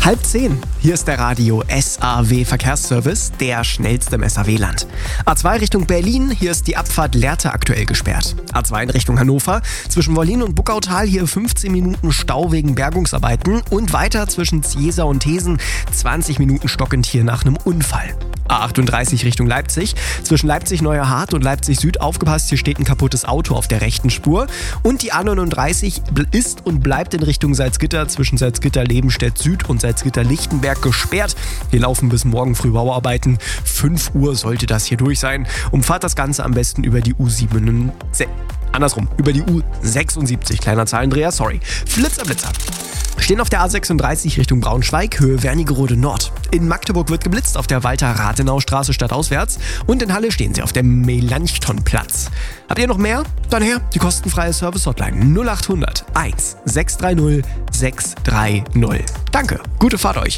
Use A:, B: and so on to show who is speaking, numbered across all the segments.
A: 9:30. Hier ist der Radio SAW Verkehrsservice, der schnellste im SAW-Land. A2 Richtung Berlin, hier ist die Abfahrt Lehrte aktuell gesperrt. A2 in Richtung Hannover, zwischen Wollin und Buckautal hier 15 Minuten Stau wegen Bergungsarbeiten und weiter zwischen Ziesa und Thesen 20 Minuten stockend hier nach einem Unfall. A38 Richtung Leipzig, zwischen Leipzig-Neuerhardt und Leipzig-Süd aufgepasst, hier steht ein kaputtes Auto auf der rechten Spur. Und die A39 ist und bleibt in Richtung Salzgitter, zwischen Salzgitter-Lebenstedt-Süd und Salzgitter-Lichtenberg gesperrt. Wir laufen bis morgen früh Bauarbeiten. 5 Uhr sollte das hier durch sein. Umfahrt das Ganze am besten über die über die U76. Kleiner Zahlendreher, sorry. Blitzer. Stehen auf der A36 Richtung Braunschweig, Höhe Wernigerode Nord. In Magdeburg wird geblitzt auf der Walter-Rathenau-Straße stadtauswärts und in Halle stehen sie auf dem Melanchthonplatz. Habt ihr noch mehr? Dann her, die kostenfreie Service-Hotline 0800 1 630 630. Danke, gute Fahrt euch.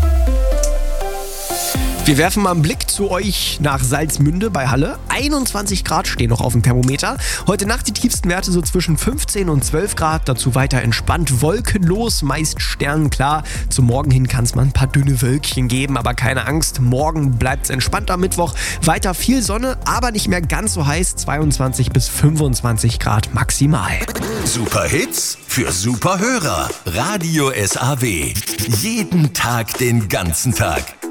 A: Wir werfen mal einen Blick zu euch nach Salzmünde bei Halle. 21 Grad stehen noch auf dem Thermometer. Heute Nacht die tiefsten Werte so zwischen 15 und 12 Grad. Dazu weiter entspannt, wolkenlos, meist sternenklar. Zum Morgen hin kann es mal ein paar dünne Wölkchen geben, aber keine Angst. Morgen bleibt es entspannt am Mittwoch. Weiter viel Sonne, aber nicht mehr ganz so heiß. 22 bis 25 Grad maximal.
B: Super Hits für super Hörer. Radio SAW. Jeden Tag, den ganzen Tag.